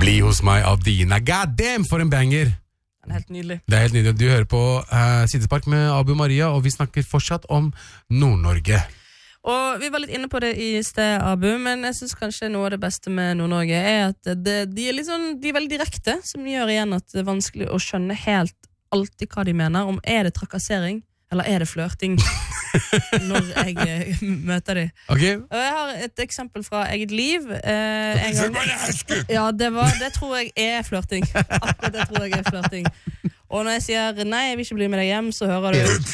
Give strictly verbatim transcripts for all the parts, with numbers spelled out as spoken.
Bli hos meg av Dina. God damn, for en banger! Den er helt nydelig. Det er helt nydelig. Du hører på uh, Sidespark med Abu Maria, og vi snakker fortsatt om Nord-Norge. Og vi var litt inne på det i sted, Abu, men jeg synes kanskje noe av det beste med Nord-Norge er at det, de, er litt sånn, de er veldig direkte, som gjør igjen at det er vanskelig å skjønne helt alltid hva de mener, om er det trakassering, eller er det flørting, når jeg eh, møter de. Okay. Og jeg har et eksempel fra eget liv. Eh, en gang, ja, det, var, det tror jeg er flørting. Akkurat det tror jeg er flørting. Og når jeg sier, nei, jeg vil ikke bli med deg hjem, så hører du...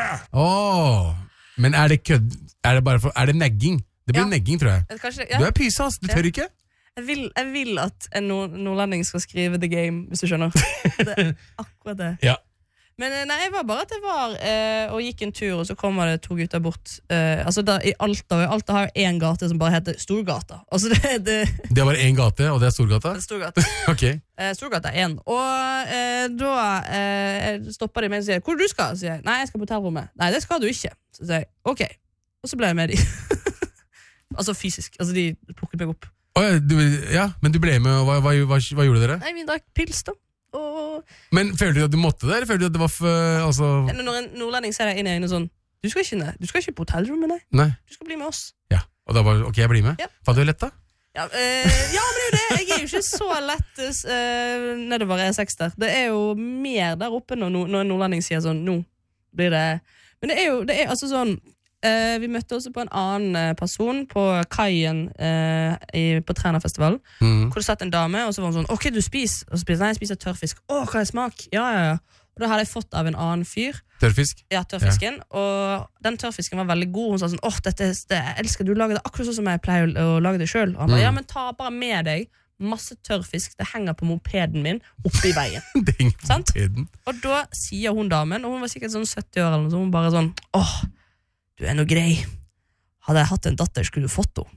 Åh, men er det kødd? Er det, bare for, er det negging? Det blir ja. negging, tror jeg. Kanskje, ja. Du er pysa, ass. Du tør ja. ikke? Jeg vil, jeg vil at en nord nordlending skal skrive The Game, hvis du skjønner. Det er akkurat det. Ja. Men nei, jeg var bare at jeg var eh, og gikk en tur, og så kommer det to gutter bort. Eh, altså da, I Alta, og i Alta har jo en gate som bare heter Storgata. Altså det, det, det er bare en gate, og det er Storgata? Det er Storgata. Ok. Eh, Storgata er en. Og eh, da eh, stopper de meg og sier, hvor du skal? Så sier jeg, nei, jeg skal på hotellrommet. Nei, det skal du ikke. Så sier jeg, ok. Og så ble jeg med de. Altså fysisk. Altså de plukket meg opp. Oh, ja, du, ja, men du ble med, og hva, hva, hva, hva gjorde dere? Nei, vi drakk pils da. Og... Men følte du at du måtte det, eller følte du at det var for, altså... Når en nordlending ser deg inn i øynene sånn, du skal ikke, nei, du skal ikke på hotellrommet, nei. Nei. Du skal bli med oss. Ja, og da var ok, jeg blir med. Ja. Var det lett da? Ja, øh, ja, men det er jo det. Jeg er jo ikke så lett øh, nedover E seks der. Det er jo mer der oppe når, når en nordlending sier sånn, nå blir det... Men det er jo, det er altså sånn... Uh, vi møtte også på en annen uh, person på kaien uh, i, på Trænerfestivalen, mm. hvor det satt en dame, og så var hun sånn, ok, du spiser, og så spiser, nei, jeg spiser tørrfisk. Åh, hva er smak? Ja, ja, ja. Og da hadde jeg fått av en annen fyr. Tørrfisk? Ja, tørrfisken, ja. Og den tørrfisken var veldig god. Hun sa sånn, åh, dette, det, jeg elsker, du lager det akkurat sånn som jeg pleier å, å lage det selv. Og han ba, mm. ja, men ta bare med deg masse tørrfisk, det henger på mopeden min oppe i veien. Det henger på sant? Mopeden. Og da sier hun damen, og hun var sikkert sånn sytti år eller noe, så hun bare sånn, åh, du er noe grei. Hadde jeg hatt en datter, skulle du fått henne.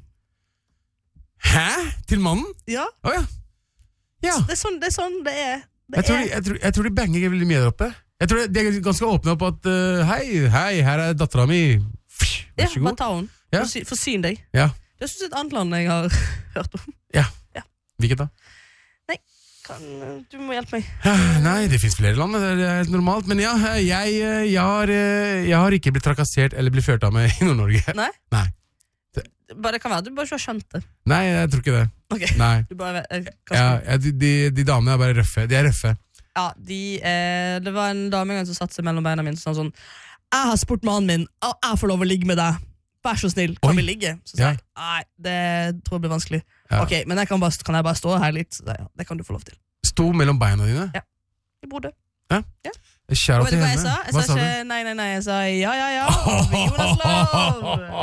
Hæ? Til mannen? Ja. Å oh, ja. Ja. Det er sånn det er. Sånn det er. Det jeg, tror er. De, jeg, tror, jeg tror de banger veldig mye der oppe. Jeg tror de er ganske åpne opp at uh, hei, hei, her er datteren min. Vær så god. Ja, bare ta hun. Ja. Forsyn deg. Ja. Det er synes et annet land jeg har hørt om. Ja. Ja. Hvilket da? Nei, kan, du må hjelpe meg. Nei, det finnes flere land, det er helt normalt. Men ja, jeg, jeg, har, jeg har ikke blitt trakassert eller blitt ført av med i Nord-Norge. Nei? Nei. Det, det kan være, du bare ikke har skjønt det. Nei, jeg tror ikke det. Ok, Nei. du bare... Eh, ja, de, de, de damene er bare røffe. De er røffe. Ja, de, eh, det var en dame en gang som satt seg mellom beina mine sånn sånn, jeg har spurt mannen min, jeg får lov å ligge med deg. Vær så snill, kan Oi. vi ligge? Så sier jeg, nei, det tror jeg blir vanskelig. Ja. Ok, men jeg kan, bare, kan jeg bare stå her litt? Så jeg, ja, det kan du få lov til. Stå mellom beina dine? Ja, i Bodø. Ja? Ja. Kjære til henne. Jeg sa? Jeg Hva sa ikke, nei, nei, nei, jeg sa ja, ja, ja. Vi Jonas Love.